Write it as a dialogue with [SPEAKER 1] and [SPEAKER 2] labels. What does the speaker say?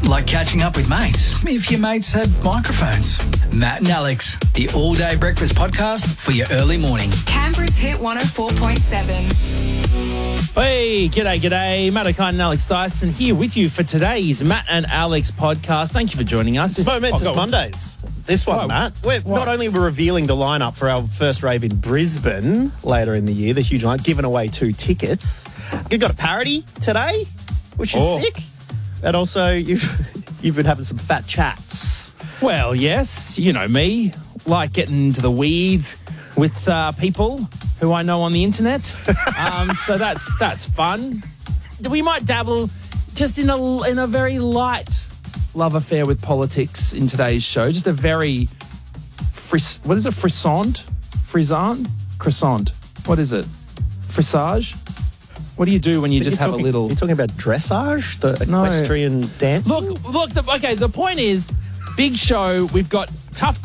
[SPEAKER 1] Like catching up with mates, if your mates had microphones. Matt and Alex, the all-day breakfast podcast for your early morning.
[SPEAKER 2] Canberra's Hit 104.7.
[SPEAKER 3] Hey, g'day. Matt O'Kine and Alex Dyson here with you for today's Matt and Alex podcast. Thank you for joining us.
[SPEAKER 4] It's Momentous Mondays. This one, Matt. Not only we're revealing the lineup for our first rave in Brisbane later in the year, the huge lineup, giving away 2 tickets. You've got a parody today, which is sick. And also, you've been having some fat chats.
[SPEAKER 3] Well, yes, you know me, like getting into the weeds with people who I know on the internet. So that's fun. We might dabble just in a very light love affair with politics in today's show. Just a very what is it? Croissant? What is it? Frissage? What do you do when you just have a little...
[SPEAKER 4] You're talking about dressage, the equestrian dancing?
[SPEAKER 3] Look, the point is, big show. We've got tough